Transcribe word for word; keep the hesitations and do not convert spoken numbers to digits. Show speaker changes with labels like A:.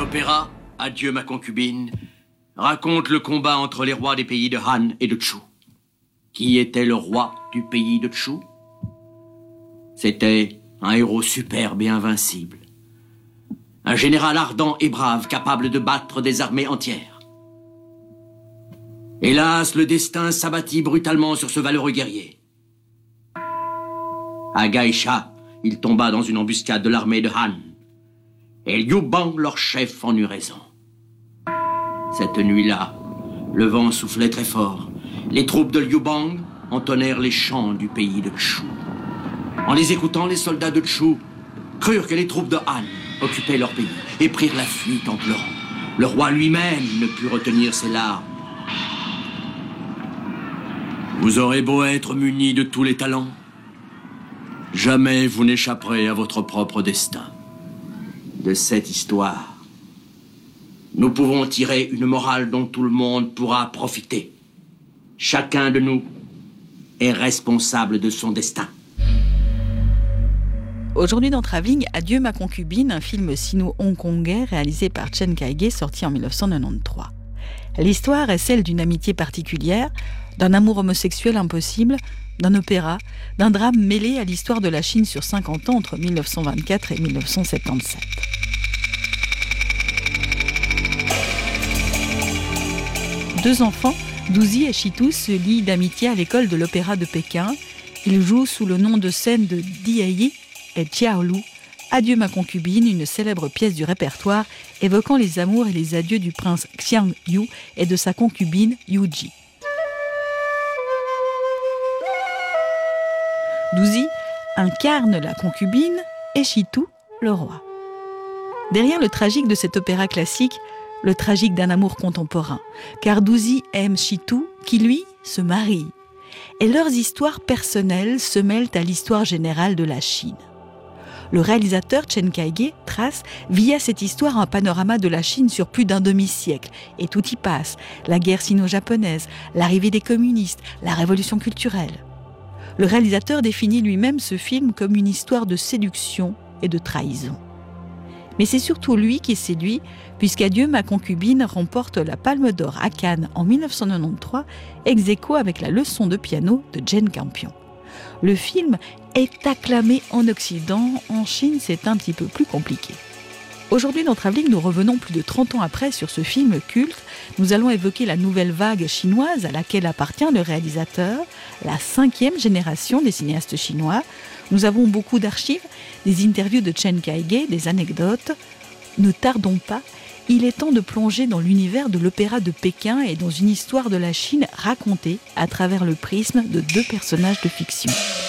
A: L'opéra « Adieu ma concubine » raconte le combat entre les rois des pays de Han et de Chu. Qui était le roi du pays de Chu? C'était un héros superbe et invincible. Un général ardent et brave, capable de battre des armées entières. Hélas, le destin s'abattit brutalement sur ce valeureux guerrier. À Gaïcha, il tomba dans une embuscade de l'armée de Han. Et Liu Bang, leur chef, en eut raison. Cette nuit-là, le vent soufflait très fort. Les troupes de Liu Bang entonnèrent les chants du pays de Chu. En les écoutant, les soldats de Chu crurent que les troupes de Han occupaient leur pays et prirent la fuite en pleurant. Le roi lui-même ne put retenir ses larmes. Vous aurez beau être muni de tous les talents, jamais vous n'échapperez à votre propre destin. De cette histoire, nous pouvons tirer une morale dont tout le monde pourra profiter. Chacun de nous est responsable de son destin.
B: Aujourd'hui dans Travelling, Adieu ma concubine, un film sino-hongkongais réalisé par Chen Kaige, sorti en dix-neuf cent quatre-vingt-treize. L'histoire est celle d'une amitié particulière, d'un amour homosexuel impossible, d'un opéra, d'un drame mêlé à l'histoire de la Chine sur cinquante ans entre dix-neuf cent vingt-quatre et dix-neuf cent soixante-dix-sept. Deux enfants, Douzi et Chitou, se lient d'amitié à l'école de l'opéra de Pékin. Ils jouent sous le nom de scène de Diayi et Xiaolu, Adieu ma concubine, une célèbre pièce du répertoire évoquant les amours et les adieux du prince Xiang Yu et de sa concubine Yu Ji. Douzi incarne la concubine et Chitou le roi. Derrière le tragique de cet opéra classique, le tragique d'un amour contemporain, car Douzi aime Chitou qui, lui, se marie. Et leurs histoires personnelles se mêlent à l'histoire générale de la Chine. Le réalisateur Chen Kaige trace via cette histoire un panorama de la Chine sur plus d'un demi-siècle. Et tout y passe, la guerre sino-japonaise, l'arrivée des communistes, la révolution culturelle. Le réalisateur définit lui-même ce film comme une histoire de séduction et de trahison. Mais c'est surtout lui qui séduit, puisqu'Adieu ma concubine remporte la Palme d'Or à Cannes en dix-neuf cent quatre-vingt-treize, ex aequo avec la leçon de piano de Jane Campion. Le film est acclamé en Occident, en Chine c'est un petit peu plus compliqué. Aujourd'hui dans Travelling, nous revenons plus de trente ans après sur ce film culte. Nous allons évoquer la nouvelle vague chinoise à laquelle appartient le réalisateur, la cinquième génération des cinéastes chinois. Nous avons beaucoup d'archives, des interviews de Chen Kaige, des anecdotes. Ne tardons pas, il est temps de plonger dans l'univers de l'opéra de Pékin et dans une histoire de la Chine racontée à travers le prisme de deux personnages de fiction.